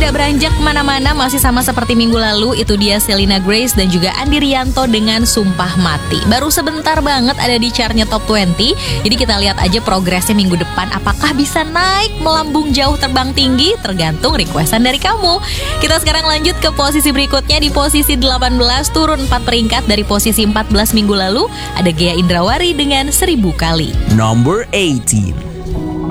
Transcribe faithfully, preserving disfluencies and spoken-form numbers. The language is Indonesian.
Gak beranjak kemana-mana, masih sama seperti minggu lalu. Itu dia Selena Grace dan juga Andi Rianto dengan Sumpah Mati. Baru sebentar banget ada di chartnya Top dua puluh. Jadi kita lihat aja progresnya minggu depan. Apakah bisa naik, melambung jauh, terbang tinggi? Tergantung requestan dari kamu. Kita sekarang lanjut ke posisi berikutnya. Di posisi delapan belas, turun empat peringkat dari posisi empat belas minggu lalu. Ada Ghea Indrawari dengan Seribu Kali. Number eighteen.